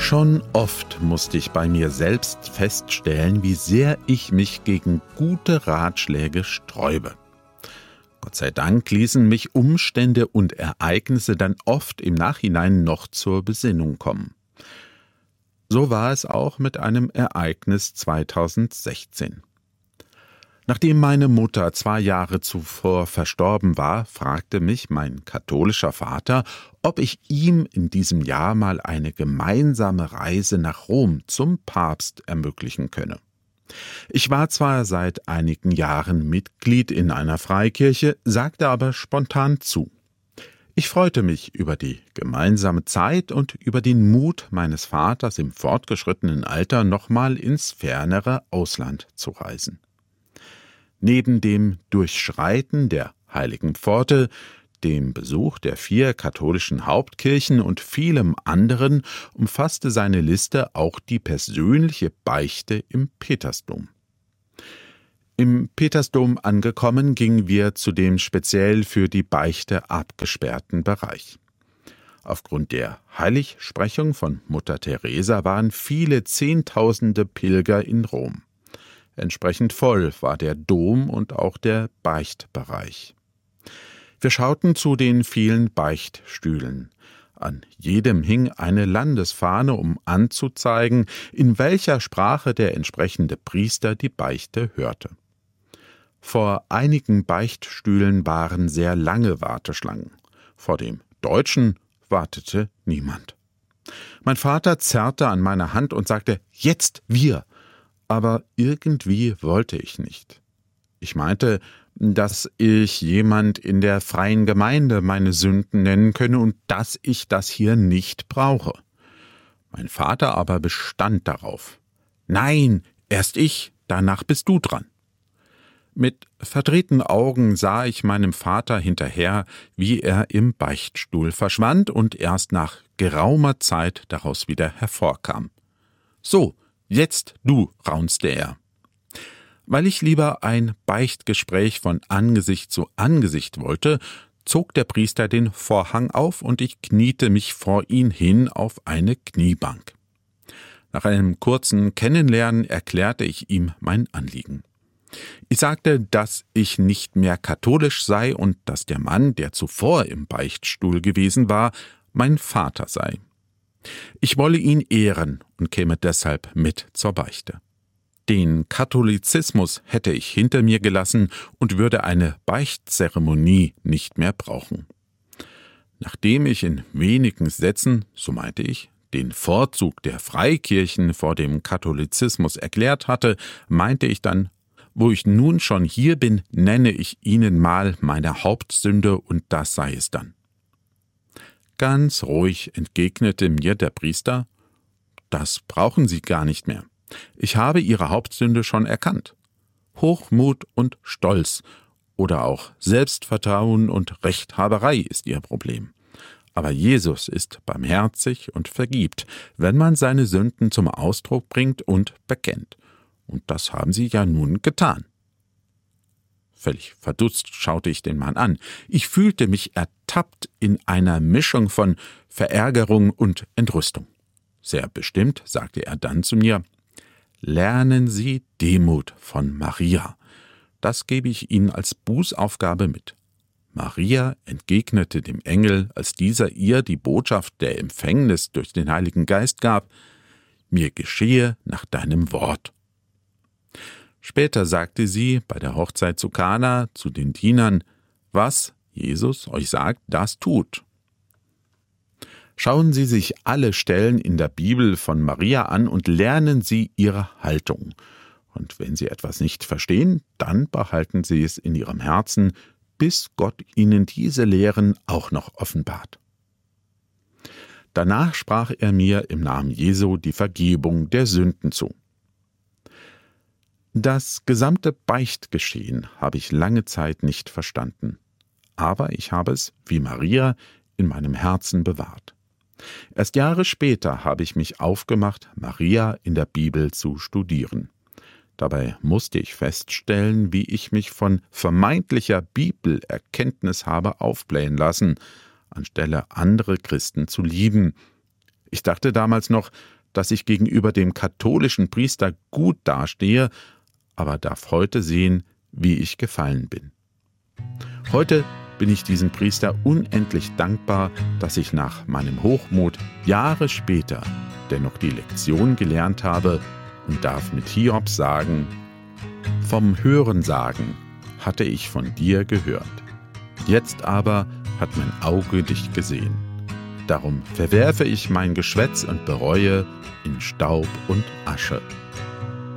Schon oft musste ich bei mir selbst feststellen, wie sehr ich mich gegen gute Ratschläge sträube. Gott sei Dank ließen mich Umstände und Ereignisse dann oft im Nachhinein noch zur Besinnung kommen. So war es auch mit einem Ereignis 2016. Nachdem meine Mutter 2 Jahre zuvor verstorben war, fragte mich mein katholischer Vater, ob ich ihm in diesem Jahr mal eine gemeinsame Reise nach Rom zum Papst ermöglichen könne. Ich war zwar seit einigen Jahren Mitglied in einer Freikirche, sagte aber spontan zu. Ich freute mich über die gemeinsame Zeit und über den Mut meines Vaters im fortgeschrittenen Alter nochmal ins fernere Ausland zu reisen. Neben dem Durchschreiten der Heiligen Pforte, dem Besuch der 4 katholischen Hauptkirchen und vielem anderen umfasste seine Liste auch die persönliche Beichte im Petersdom. Im Petersdom angekommen, gingen wir zu dem speziell für die Beichte abgesperrten Bereich. Aufgrund der Heiligsprechung von Mutter Teresa waren viele Zehntausende Pilger in Rom. Entsprechend voll war der Dom und auch der Beichtbereich. Wir schauten zu den vielen Beichtstühlen. An jedem hing eine Landesfahne, um anzuzeigen, in welcher Sprache der entsprechende Priester die Beichte hörte. Vor einigen Beichtstühlen waren sehr lange Warteschlangen. Vor dem Deutschen wartete niemand. Mein Vater zerrte an meiner Hand und sagte: »Jetzt wir!« Aber irgendwie wollte ich nicht. Ich meinte, dass ich jemand in der freien Gemeinde meine Sünden nennen könne und dass ich das hier nicht brauche. Mein Vater aber bestand darauf. »Nein, erst ich, danach bist du dran.« Mit verdrehten Augen sah ich meinem Vater hinterher, wie er im Beichtstuhl verschwand und erst nach geraumer Zeit daraus wieder hervorkam. »So, jetzt du«, raunzte er. Weil ich lieber ein Beichtgespräch von Angesicht zu Angesicht wollte, zog der Priester den Vorhang auf und ich kniete mich vor ihn hin auf eine Kniebank. Nach einem kurzen Kennenlernen erklärte ich ihm mein Anliegen. Ich sagte, dass ich nicht mehr katholisch sei und dass der Mann, der zuvor im Beichtstuhl gewesen war, mein Vater sei. Ich wolle ihn ehren und käme deshalb mit zur Beichte. Den Katholizismus hätte ich hinter mir gelassen und würde eine Beichtzeremonie nicht mehr brauchen. Nachdem ich in wenigen Sätzen, so meinte ich, den Vorzug der Freikirchen vor dem Katholizismus erklärt hatte, meinte ich dann: »Wo ich nun schon hier bin, nenne ich Ihnen mal meine Hauptsünde und das sei es dann.« Ganz ruhig entgegnete mir der Priester: »Das brauchen Sie gar nicht mehr. Ich habe Ihre Hauptsünde schon erkannt. Hochmut und Stolz oder auch Selbstvertrauen und Rechthaberei ist Ihr Problem. Aber Jesus ist barmherzig und vergibt, wenn man seine Sünden zum Ausdruck bringt und bekennt. Und das haben Sie ja nun getan.« Völlig verdutzt schaute ich den Mann an. Ich fühlte mich ertappt in einer Mischung von Verärgerung und Entrüstung. Sehr bestimmt sagte er dann zu mir: »Lernen Sie Demut von Maria. Das gebe ich Ihnen als Bußaufgabe mit.« Maria entgegnete dem Engel, als dieser ihr die Botschaft der Empfängnis durch den Heiligen Geist gab: »Mir geschehe nach deinem Wort.« Später sagte sie bei der Hochzeit zu Kana zu den Dienern: »Was Jesus euch sagt, das tut.« Schauen Sie sich alle Stellen in der Bibel von Maria an und lernen Sie ihre Haltung. Und wenn Sie etwas nicht verstehen, dann behalten Sie es in Ihrem Herzen, bis Gott Ihnen diese Lehren auch noch offenbart. Danach sprach er mir im Namen Jesu die Vergebung der Sünden zu. Das gesamte Beichtgeschehen habe ich lange Zeit nicht verstanden, aber ich habe es, wie Maria, in meinem Herzen bewahrt. Erst Jahre später habe ich mich aufgemacht, Maria in der Bibel zu studieren. Dabei musste ich feststellen, wie ich mich von vermeintlicher Bibelerkenntnis habe aufblähen lassen, anstelle andere Christen zu lieben. Ich dachte damals noch, dass ich gegenüber dem katholischen Priester gut dastehe, aber darf heute sehen, wie ich gefallen bin. Heute bin ich diesem Priester unendlich dankbar, dass ich nach meinem Hochmut Jahre später dennoch die Lektion gelernt habe und darf mit Hiob sagen: Vom Hörensagen hatte ich von dir gehört. Jetzt aber hat mein Auge dich gesehen. Darum verwerfe ich mein Geschwätz und bereue in Staub und Asche.